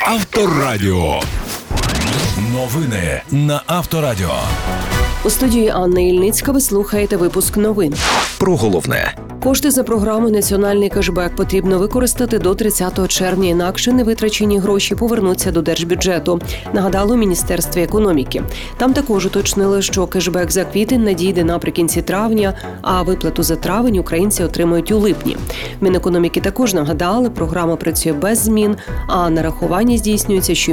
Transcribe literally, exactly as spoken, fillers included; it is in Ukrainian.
Авторадіо. Новини на Авторадіо. У студії Анна Ільницька ви слухаєте випуск новин. Про головне. Кошти за програмою «Національний кешбек» потрібно використати до тридцятого червня, інакше невитрачені гроші повернуться до держбюджету, нагадало у Міністерстві економіки. Там також уточнили, що кешбек за квітень надійде наприкінці травня, а виплату за травень українці отримають у липні. Мінекономіки також нагадали, програма працює без змін, а нарахування здійснюється щомісяця